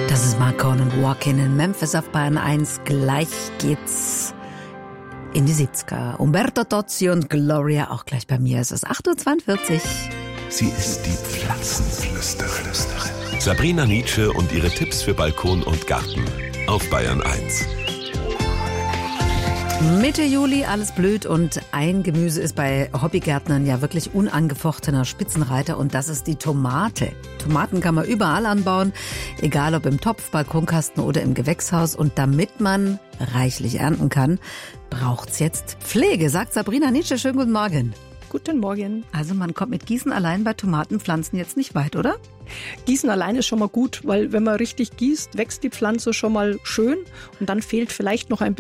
Das ist Mark Conan Walkin in Memphis auf Bayern 1. Gleich geht's in die 70er. Umberto Tozzi und Gloria auch gleich bei mir. Es ist 8.42 Uhr. Sie ist die Pflanzenflüsterin. Sabrina Nitzsche und ihre Tipps für Balkon und Garten auf Bayern 1. Mitte Juli, alles blüht und ein Gemüse ist bei Hobbygärtnern ja wirklich unangefochtener Spitzenreiter und das ist die Tomate. Tomaten kann man überall anbauen, egal ob im Topf, Balkonkasten oder im Gewächshaus. Und damit man reichlich ernten kann, braucht's jetzt Pflege, sagt Sabrina Nitzsche. Schönen guten Morgen. Guten Morgen. Also man kommt mit Gießen allein bei Tomatenpflanzen jetzt nicht weit, oder? Gießen allein ist schon mal gut, weil wenn man richtig gießt, wächst die Pflanze schon mal schön und dann fehlt vielleicht noch ein